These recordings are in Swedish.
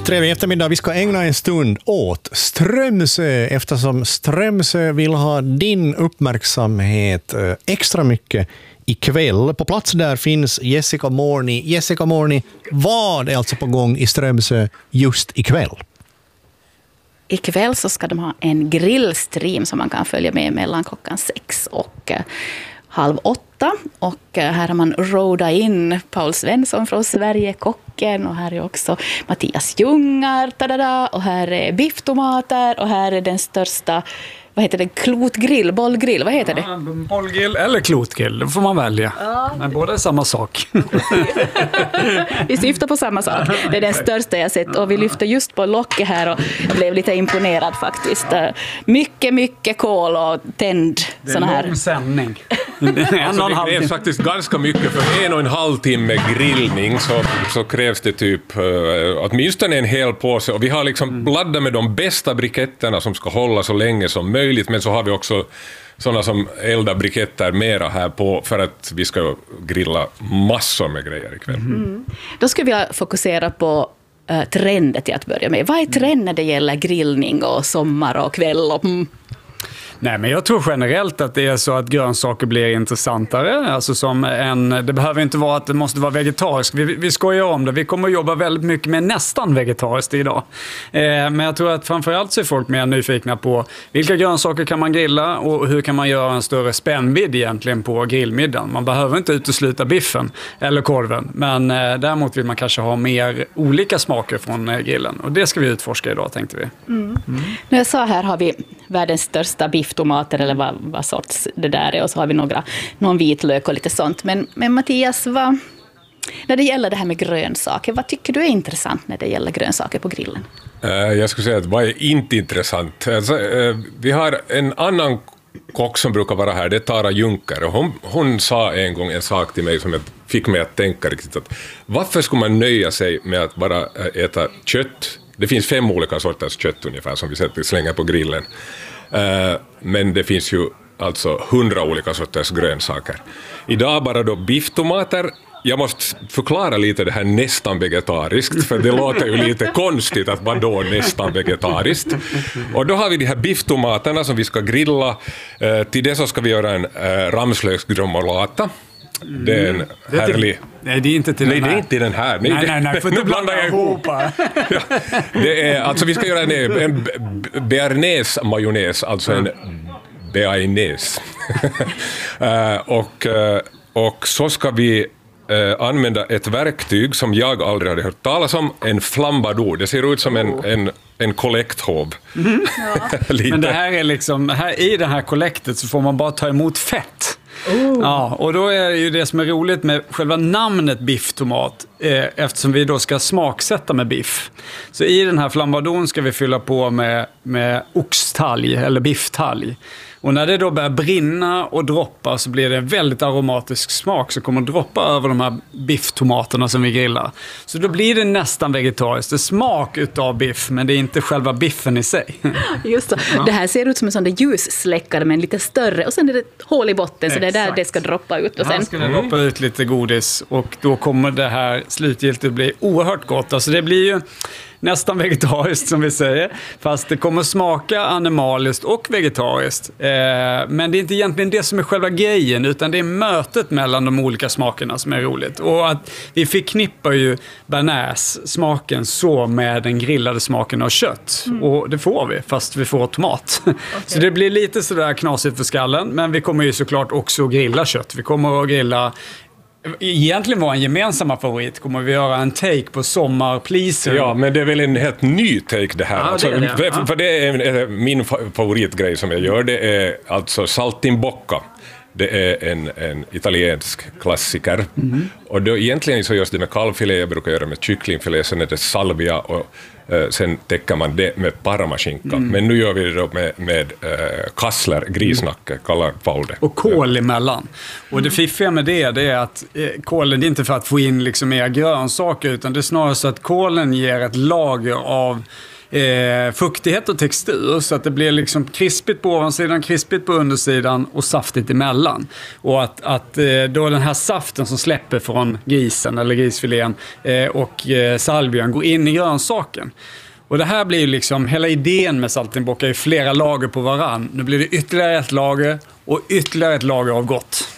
Trevlig eftermiddag. Vi ska ägna en stund åt Strömsö eftersom Strömsö vill ha din uppmärksamhet extra mycket ikväll. På plats där finns Jessica Morni. Jessica Morni, vad är alltså på gång i Strömsö just ikväll? Ikväll så ska de ha en grillstream som man kan följa med mellan klockan 6 och 7:30. Och här har man rodat in Paul Svensson från Sverigekocken och här är också Mattias Ljungar, och här är bifftomater och här är den största, vad heter det, klotgrill, bollgrill, vad heter det? Ja, bollgrill eller klotgrill, det får man välja. Ja. Men båda är samma sak. Vi syftar på samma sak. Det är den största jag sett och vi lyfter just på locket här och blev lite imponerad faktiskt. Mycket kol och tänd såna här. Det är lång sändning. Alltså det krävs faktiskt ganska mycket för 1,5 timme grillning så krävs det typ åtminstone en hel påse och vi har liksom bladdat med de bästa briketterna som ska hålla så länge som möjligt, men så har vi också sådana som eldar briketter mera här på för att vi ska grilla massor med grejer ikväll. Då skulle vi fokusera på trender till att börja med. Vad är trenden när det gäller grillning och sommar och kväll och Nej, men jag tror generellt att det är så att grönsaker blir intressantare. Alltså det behöver inte vara att det måste vara vegetariskt. Vi skojar om det. Vi kommer att jobba väldigt mycket med nästan vegetariskt idag. Men jag tror att framförallt så är folk mer nyfikna på vilka grönsaker kan man grilla och hur kan man göra en större spännvidd egentligen på grillmiddagen. Man behöver inte utesluta biffen eller korven, men däremot vill man kanske ha mer olika smaker från grillen. Och det ska vi utforska idag, tänkte vi. När jag sa här har vi världens största bifftomater eller vad sorts det där är och så har vi någon vitlök och lite sånt. Men Mattias, när det gäller det här med grönsaker, vad tycker du är intressant när det gäller grönsaker på grillen? Jag skulle säga att vad är inte intressant? Alltså, vi har en annan kock som brukar vara här, det är Tara Junker. Och hon sa en gång en sak till mig som fick mig att tänka riktigt att varför skulle man nöja sig med att bara äta kött? Det finns 5 olika sorters kött ungefär som vi slänger på grillen. Men det finns ju alltså 100 olika sorters grönsaker. Idag bara då bifftomater. Jag måste förklara lite det här nästan vegetariskt, för det låter ju lite konstigt att man då nästan vegetariskt. Och då har vi de här bifftomaterna som vi ska grilla. Till det så ska vi göra en ramslöksgromolata. Det är en härlig... Nej, det är inte till den här. Nej, det är inte den här. Nej, för nu blandar jag ihop. Ja, det är, alltså vi ska göra en bearnaise-majonnäs, alltså en bearnaise. Och så ska vi använda ett verktyg som jag aldrig hade hört talas om, en flambador. Det ser ut som en kollekthov. Men det här är liksom, i det här kollektet så får man bara ta emot fett. Ja, och då är det ju det som är roligt med själva namnet bifftomat, eftersom vi då ska smaksätta med biff. Så i den här flambadon ska vi fylla på med oxtalg eller bifftalg. Och när det då börjar brinna och droppa så blir det en väldigt aromatisk smak som kommer att droppa över de här bifftomaterna som vi grillar. Så då blir det nästan vegetariskt. Det är smak utav biff, men det är inte själva biffen i sig. Just så. Ja. Det här ser ut som en sån där ljussläckare men lite större. Och sen är det ett hål i botten. Så det är där det ska droppa ut. Och sen ska det droppa ut lite godis. Och då kommer det här slutgiltigt bli oerhört gott. Alltså det blir ju nästan vegetariskt som vi säger. Fast det kommer smaka animaliskt och vegetariskt. Men det är inte egentligen det som är själva grejen, utan det är mötet mellan de olika smakerna som är roligt. Och att vi förknippar ju bearnaise-smaken så med den grillade smaken av kött. Och det får vi, fast vi får tomat. Okay. Så det blir lite sådär knasigt för skallen. Men vi kommer ju såklart också grilla kött. Vi kommer att grilla... Egentligen var en gemensamma favorit. Kommer vi göra en take på sommarpleaser? Ja, men det är väl en helt ny take det här. Ja, alltså, det är det. För det är min favoritgrej som jag gör. Det är alltså saltimbocca. Det är en italiensk klassiker. Och då egentligen så görs det med kalvfilé. Jag brukar göra med kycklingfilé. Sen är det salvia och sen täcker man det med parmaskinka. Men nu gör vi det då med kassler, grisnacke, kallar Paul det. Och kål emellan. Och det fiffiga med det är att kålen är inte för att få in liksom mer grönsaker, utan det är snarare så att kålen ger ett lager av fuktighet och textur så att det blir liksom krispigt på ovansidan, krispigt på undersidan och saftigt emellan. Och att då den här saften som släpper från grisen eller grisfilén och salvian går in i grönsaken. Och det här blir ju liksom, hela idén med saltimbocca är flera lager på varann. Nu blir det ytterligare ett lager och ytterligare ett lager av gott.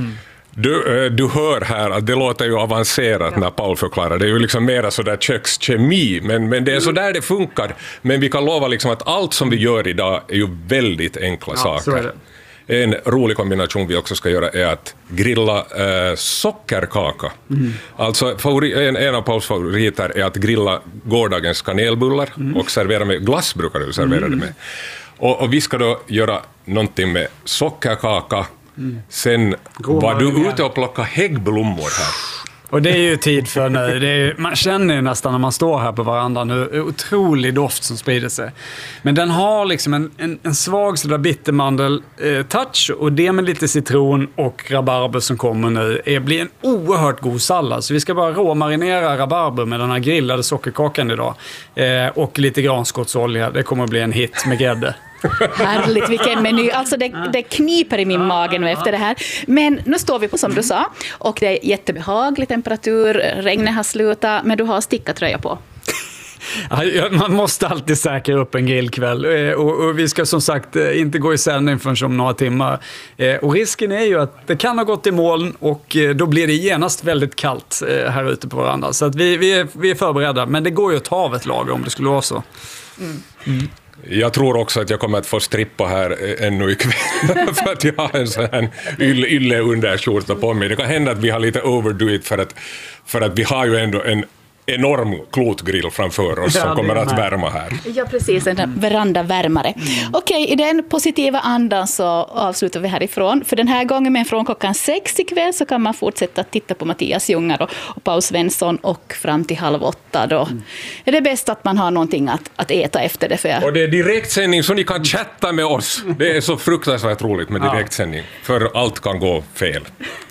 Du hör här att det låter ju avancerat när Paul förklarar. Det är ju liksom mera sådär kökskemi, men det är så där det funkar. Men vi kan lova liksom att allt som vi gör idag är ju väldigt enkla saker. Så är det. En rolig kombination vi också ska göra är att grilla sockerkaka. Alltså en av Pauls favoriter är att grilla gårdagens kanelbullar och servera med glass brukar du servera det med. Och vi ska då göra någonting med sockerkaka. Sen var du ute och plocka häggblommor här. Och det är ju tid för nu. Man känner ju nästan när man står här på verandan hur otrolig doft som sprider sig. Men den har liksom en svag sådär bittermandel-touch och det med lite citron och rabarber som kommer nu blir en oerhört god sallad. Så vi ska bara råmarinera rabarber med den här grillade sockerkakan idag. Och lite granskottsolja. Det kommer att bli en hit med grädde. Härligt, vilken meny. Alltså det kniper i min mage nu efter det här. Men nu står vi på som du sa. Och det är jättebehaglig temperatur. Regnet har slutat. Men du har stickartröja på. Man måste alltid säkra upp en grillkväll. Och vi ska som sagt inte gå i sändning förrän om några timmar. Och risken är ju att det kan ha gått i moln. Och då blir det genast väldigt kallt här ute på varandra. Så att vi är förberedda. Men det går ju att ta av ett lager om det skulle vara så. Jag tror också att jag kommer att få strippa här ännu ikväll för att jag har en sån här ylle underskjorta på mig. Det kan hända att vi har lite overdo it för att vi har ju ändå en enorm klotgrill framför oss som kommer att värma här. Ja, precis. En verandavärmare. Okej, i den positiva andan så avslutar vi härifrån. För den här gången med från klockan 6 ikväll så kan man fortsätta titta på Mattias Ljungar och Paul Svensson och fram till 7:30. Då är det bäst att man har någonting att äta efter det. Och det är direktsändning så ni kan chatta med oss. Det är så fruktansvärt roligt med direktsändning. För allt kan gå fel.